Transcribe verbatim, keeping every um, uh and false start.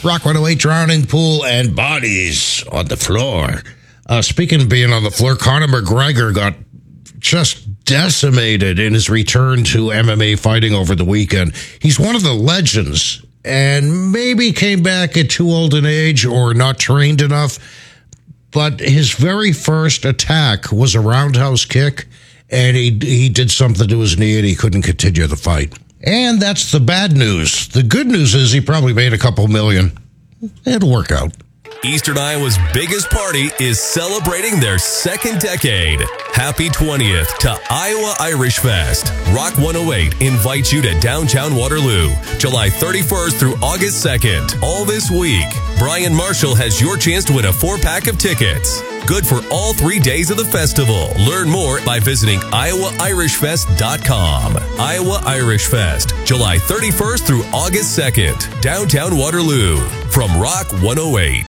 Rock one oh eight, drowning pool and bodies on the floor. Uh, speaking of being on the floor, Conor McGregor got just decimated in his return to M M A fighting over the weekend. He's one of the legends and maybe came back at too old an age or not trained enough. But his very first attack was a roundhouse kick, and he he did something to his knee and he couldn't continue the fight. And that's the bad news. The good news is he probably made a couple million. It'll work out. Eastern Iowa's biggest party is celebrating their second decade. Happy twentieth to Iowa Irish Fest. Rock one oh eight invites you to downtown Waterloo, July thirty-first through August second. All this week, Brian Marshall has your chance to win a four-pack of tickets. Good for all three days of the festival. Learn more by visiting iowa irish fest dot com. Iowa Irish Fest, July thirty-first through August second. Downtown Waterloo. From Rock one oh eight.